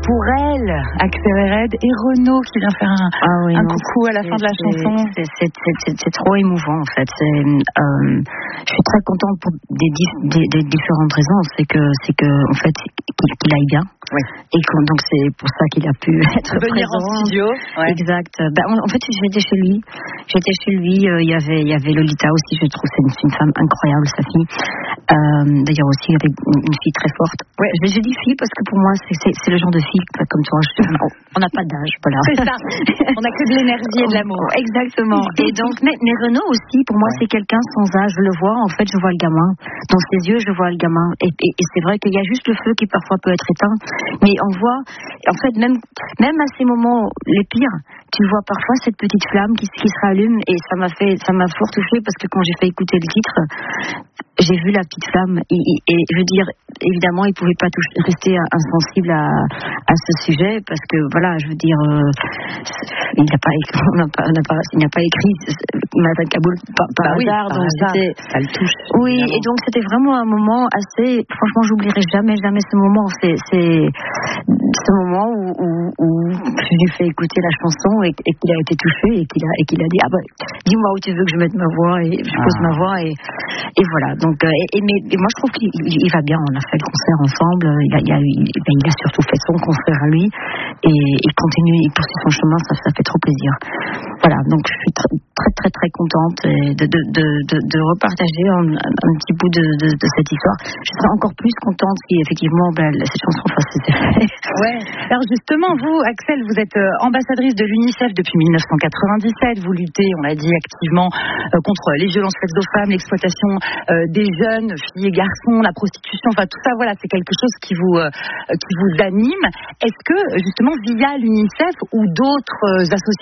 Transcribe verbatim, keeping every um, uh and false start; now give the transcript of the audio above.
pour elle, Axel Red et Renaud qui vient faire un, ah oui, un non, coucou à la fin de la chanson. C'est, c'est, c'est, c'est, c'est trop émouvant en fait. C'est, euh, je suis très contente pour des, des, des différentes raisons. C'est que, c'est que en fait, qu'il, qu'il aille bien. Oui. Et que, donc c'est pour ça qu'il a pu être venir présent. en studio. Ouais. Exact. Ben, en, en fait, j'étais chez lui. J'étais chez lui. Il euh, y avait, il y avait Lolita aussi. Je trouve c'est une, c'est une femme incroyable, sa fille. Euh, d'ailleurs aussi avec une, une fille très forte. Ouais. Je, je dis fille parce que pour moi c'est, c'est, c'est le genre de fille comme toi. Je, on n'a pas d'âge, voilà. C'est ça. On n'a que de l'énergie et de l'amour. Exactement. Et donc, mais, mais Renaud aussi, pour moi, ouais. c'est quelqu'un sans âge. Je le vois. En fait, je vois le gamin. Dans ses yeux, je vois le gamin. Et, et, et c'est vrai qu'il y a juste le feu qui parfois peut être éteint. Mais on voit, en fait, même, même à ces moments les pires, tu vois parfois cette petite flamme qui, qui se rallume. Et ça m'a fait, ça m'a fort touchée parce que quand j'ai fait écouter le titre, j'ai vu la petite flamme. Et, et, et je veux dire, évidemment, il pouvait pas toucher, rester insensible à, à ce sujet parce que, voilà, je veux dire, euh, il n'a pas, on n'a pas, on n'a pas, il n'a pas écrit Madame Kaboul par, par bah hasard. Oui, par donc hasard. c'était, ça le touche. Oui, évidemment. Et donc c'était vraiment un moment assez. Franchement, j'oublierai jamais, jamais ce moment. C'est, c'est ce moment où, où, où je lui fais écouter la chanson et, et qu'il a été touché et qu'il a, et qu'il a dit ah bah dis-moi où tu veux que je mette ma voix et je pose ah. ma voix et, et voilà. Donc et, et mais et moi je trouve qu'il il, il va bien. On a fait le concert ensemble. Il a, il a, il, ben, il a surtout fait son concert à lui et il continue, il poursuit son chemin. Ça, ça fait trop plaisir. Voilà. Donc je suis très très très, très contente de de de de, de repartager un, un petit bout de, de de cette histoire. Je serais encore plus contente si effectivement ben, cette chanson fasse ses effets. Ouais. Alors justement, vous, Axel, vous êtes ambassadrice de l'UNICEF depuis dix-neuf cent quatre-vingt-dix-sept. Vous luttez, on l'a dit, activement euh, contre les violences faites aux femmes, l'exploitation euh, des jeunes, filles et garçons, la prostitution. Enfin, tout ça, voilà, c'est quelque chose qui vous euh, qui vous anime. Est-ce que justement, via l'UNICEF ou d'autres euh, associations